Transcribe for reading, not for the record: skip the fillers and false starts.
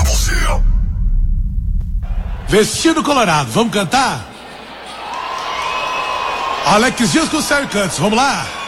Vestido Colorado, vamos cantar? Alex Dias com o Sérgio Cantos, vamos lá?